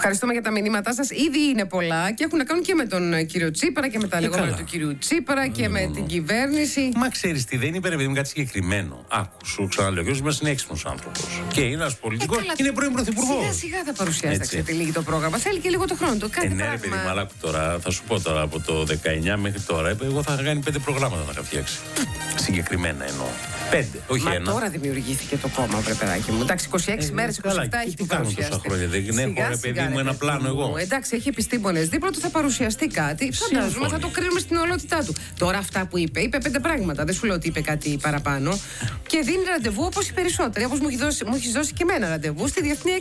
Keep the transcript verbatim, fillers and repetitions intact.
Ευχαριστούμε για τα μηνύματά σας. Ήδη είναι πολλά και έχουν να κάνουν και με τον κύριο Τσίπρα και με τα λεγόμενα του κύριου Τσίπρα και με την κυβέρνηση. Μα ξέρεις τι, δεν είναι παιδί μου κάτι συγκεκριμένο. Άκου, σου ξαναλέω, ο κύριος μας είναι έξυπνος άνθρωπος. Και είναι ένας πολιτικός, ε, είναι πρώην πρωθυπουργός. Σιγά σιγά θα παρουσιάσει, θα ξετυλίγει το πρόγραμμα. Θέλει και λίγο το χρόνο του. Κάτι ε, ναι, πράγμα. ρε παιδί μου, αλλά τώρα, θα σου πω τώρα από το δεκαεννιά μέχρι τώρα, εγώ θα είχα κάνει πέντε προγράμματα να είχα φτιάξει. Συγκεκριμένα εννοώ. Πέντε, όχι Μα ένα. τώρα δημιουργήθηκε το κόμμα, βρε παιδάκι μου. Εντάξει, είκοσι έξι ε, μέρες, είκοσι επτά έχει την παρουσιαστεί. Δεν έχω, ρε παιδί μου, ένα πλάνο εγώ. Εντάξει, έχει επιστήμονες δίπλα του, θα παρουσιαστεί κάτι. Φαντάζομαι θα το κρίνουμε στην ολότητά του. Τώρα αυτά που είπε, είπε πέντε πράγματα. Δεν σου λέω ότι είπε κάτι παραπάνω. Και δίνει ραντεβού όπως οι περισσότεροι. Όπως μου έχει δώσει, μου έχει δώσει και εμένα ραντεβού στη Διεθνή